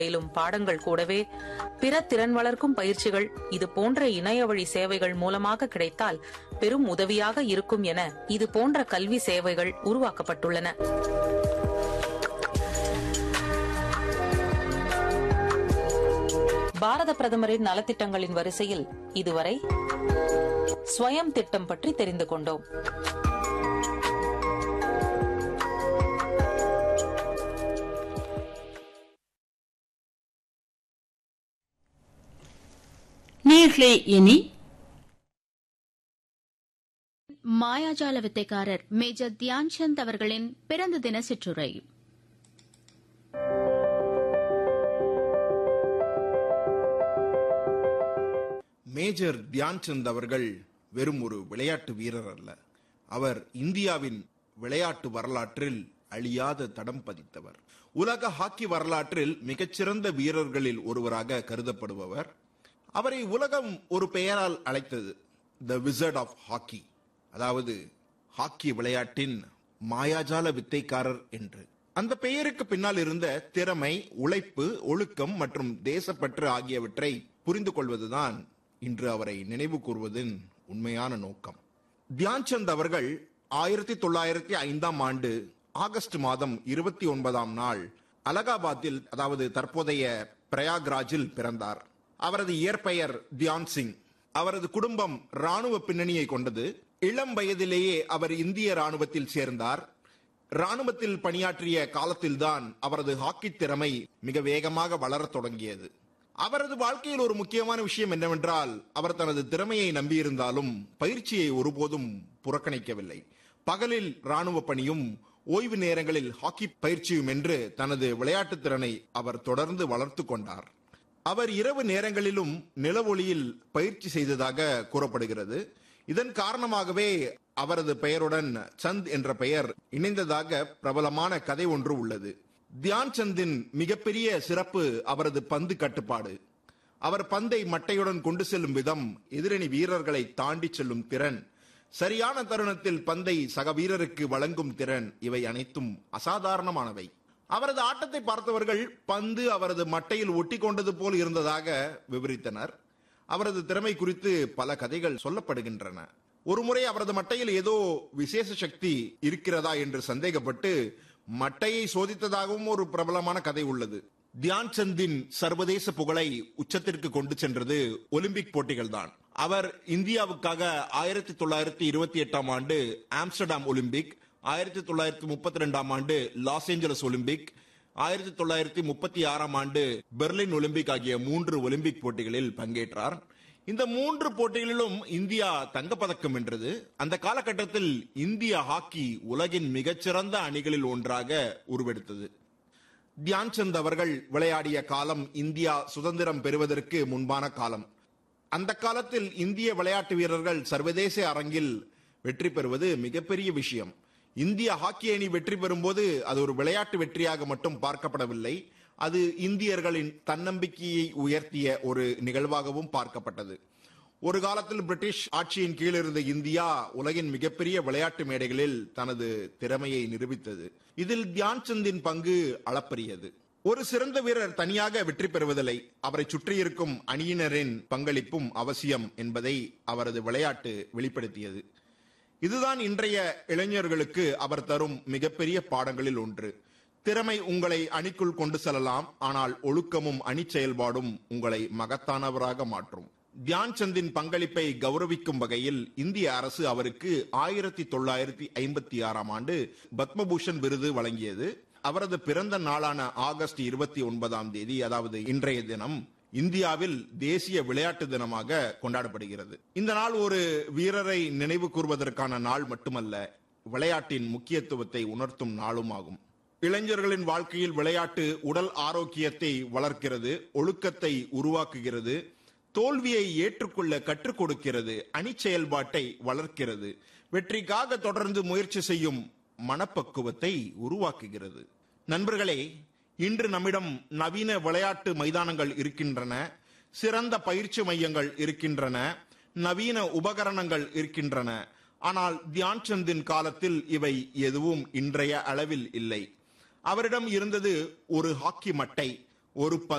பயிலும் பாடங்கள் கூடவே பிற திறன் வளர்க்கும் பயிற்சிகள் இது போன்ற இணைய வழி சேவைகள் மூலமாக கிடைத்தால் பெரும் உதவியாக இருக்கும் என இது போன்ற கல்வி சேவைகள் உருவாக்கப்பட்டுள்ளன. பாரத பிரதமரின் நலத்திட்டங்களின் வரிசையில் இதுவரை ஸ்வயம் திட்டம் பற்றி தெரிந்து கொண்டோம். நேயர்களே, இனி மாயாஜால வித்தைக்காரர் மேஜர் தியான்சந்த் அவர்களின் பிறந்த தின சிற்றுரை. மேஜர் தியான்சந்த் அவர்கள் வெறும் ஒரு விளையாட்டு வீரர் அல்ல. அவர் இந்தியாவின் விளையாட்டு வரலாற்றில் அழியாத தடம் பதித்தவர். உலக ஹாக்கி வரலாற்றில் மிகச்சிறந்த வீரர்களில் ஒருவராக கருதப்படுபவர். அவரை உலகம் ஒரு பெயரால் அழைத்தது, த விசர்ட் ஆஃப் ஹாக்கி, அதாவது ஹாக்கி விளையாட்டின் மாயாஜால வித்தைக்காரர் என்று. அந்த பெயருக்கு பின்னால் இருந்த திறமை, உழைப்பு, ஒழுக்கம் மற்றும் தேசப்பற்று ஆகியவற்றை புரிந்து கொள்வதுதான் இன்று அவரை நினைவு கூர்வதின் உண்மையான நோக்கம். தியான்சந்த் அவர்கள் 1905 ஆண்டு ஆகஸ்ட் மாதம் 29 நாள் அலகாபாத்தில், அதாவது தற்போதைய பிரயாக்ராஜில் பிறந்தார். அவரது இயற்பெயர் தியான் சிங். அவரது குடும்பம் ராணுவ பின்னணியை கொண்டது. இளம் வயதிலேயே அவர் இந்திய ராணுவத்தில் சேர்ந்தார். ராணுவத்தில் பணியாற்றிய காலத்தில்தான் அவரது ஹாக்கி திறமை மிக வேகமாக வளரத் தொடங்கியது. அவரது வாழ்க்கையில் ஒரு முக்கியமான விஷயம் என்னவென்றால், அவர் தனது திறமையை நம்பியிருந்தாலும் பயிற்சியை ஒருபோதும் புறக்கணிக்கவில்லை. பகலில் ராணுவ பணியும் ஓய்வு நேரங்களில் ஹாக்கி பயிற்சியும் என்று தனது விளையாட்டு திறனை அவர் தொடர்ந்து வளர்த்து கொண்டார். அவர் இரவு நேரங்களிலும் நிலவொளியில் பயிற்சி செய்ததாக கூறப்படுகிறது. இதன் காரணமாகவே அவரது பெயருடன் சந்த் என்ற பெயர் இணைந்ததாக பிரபலமான கதை ஒன்று உள்ளது. தியான்சந்தின் மிகப்பெரிய சிறப்பு அவரது பந்து கட்டுப்பாடு. அவர் பந்தை மட்டையுடன் கொண்டு செல்லும் விதம், எதிரணி வீரர்களை தாண்டி செல்லும் திறன், சரியான தருணத்தில் பந்தை சக வீரருக்கு வழங்கும் திறன், இவை அனைத்தும் அசாதாரணமானவை. அவரது ஆட்டத்தை பார்த்தவர்கள் பந்து அவரது மட்டையில் ஒட்டி கொண்டது போல் இருந்ததாக விவரித்தனர். அவரது திறமை குறித்து பல கதைகள் சொல்லப்படுகின்றன. ஒருமுறை அவரது மட்டையில் ஏதோ விசேஷ சக்தி இருக்கிறதா என்று சந்தேகப்பட்டு மட்டையை சோதித்ததாகவும் ஒரு பிரபலமான கதை உள்ளது. தியான்சந்தின் சர்வதேச புகழை உச்சத்திற்கு கொண்டு சென்றது ஒலிம்பிக் போட்டிகள் தான். அவர் இந்தியாவுக்காக 1928 ஆண்டு ஆம்ஸ்டர்டாம் ஒலிம்பிக், 1932 ஆண்டு லாஸ் ஏஞ்சலஸ் ஒலிம்பிக், 1936 ஆண்டு பெர்லின் ஒலிம்பிக் ஆகிய 3 ஒலிம்பிக் போட்டிகளில் பங்கேற்றார். இந்த 3 போட்டிகளிலும் இந்தியா தங்கப்பதக்கம் வென்றது. அந்த காலகட்டத்தில் இந்திய ஹாக்கி உலகின் மிகச்சிறந்த அணிகளில் ஒன்றாக உருவெடுத்தது. தியான்சந்த் அவர்கள் விளையாடிய காலம் இந்தியா சுதந்திரம் பெறுவதற்கு முன்பான காலம். அந்த காலத்தில் இந்திய விளையாட்டு வீரர்கள் சர்வதேச அரங்கில் வெற்றி பெறுவது மிகப்பெரிய விஷயம். இந்திய ஹாக்கி அணி வெற்றி பெறும்போது அது ஒரு விளையாட்டு வெற்றியாக மட்டும் பார்க்கப்படவில்லை, அது இந்தியர்களின் தன்னம்பிக்கையை உயர்த்திய ஒரு நிகழ்வாகவும் பார்க்கப்பட்டது. ஒரு காலத்தில் பிரிட்டிஷ் ஆட்சியின் கீழ் இருந்த இந்தியா உலகின் மிகப்பெரிய விளையாட்டு மேடைகளில் தனது திறமையை நிரூபித்தது. இதில் தியான்சந்தின் பங்கு அளப்பரியது. ஒரு சிறந்த வீரர் தனியாக வெற்றி பெறுவதில்லை, அவரை சுற்றியிருக்கும் அணியினரின் பங்களிப்பும் அவசியம் என்பதை அவரது விளையாட்டு வெளிப்படுத்தியது. இதுதான் இன்றைய இளைஞர்களுக்கு அவர் தரும் மிகப்பெரிய பாடங்களில் ஒன்று. திறமை உங்களை அணிக்குள் கொண்டு செல்லலாம், ஆனால் ஒழுக்கமும் அணி செயல்பாடும் உங்களை மகத்தானவராக மாற்றும். தியான்சந்தின் பங்களிப்பை கௌரவிக்கும் வகையில் இந்திய அரசு அவருக்கு 1956 ஆண்டு பத்மபூஷன் விருது வழங்கியது. அவரது பிறந்த நாளான ஆகஸ்ட் 29 அதாவது இன்றைய தினம் இந்தியாவில் தேசிய விளையாட்டு தினமாக கொண்டாடப்படுகிறது. இந்த நாள் ஒரு வீரரை நினைவு கூர்வதற்கான நாள் மட்டுமல்ல, விளையாட்டின் முக்கியத்துவத்தை உணர்த்தும் நாளும் ஆகும். இளைஞர்களின் வாழ்க்கையில் விளையாட்டு உடல் ஆரோக்கியத்தை வளர்க்கிறது, ஒழுக்கத்தை உருவாக்குகிறது, தோல்வியை ஏற்றுக்கொள்ள கற்றுக் கொடுக்கிறது, அணி செயல்பாட்டை வளர்க்கிறது, வெற்றிக்காக தொடர்ந்து முயற்சி செய்யும் மனப்பக்குவத்தை உருவாக்குகிறது. நண்பர்களே, இன்று நம்மிடம் நவீன விளையாட்டு மைதானங்கள் இருக்கின்றன, சிறந்த பயிற்சி மையங்கள் இருக்கின்றன, நவீன உபகரணங்கள் இருக்கின்றன. ஆனால் தியான்சந்தின் காலத்தில் இவை எதுவும் இன்றைய அளவில் இல்லை. அவரிடம் இருந்தது ஒரு ஹாக்கி மட்டை, ஒரு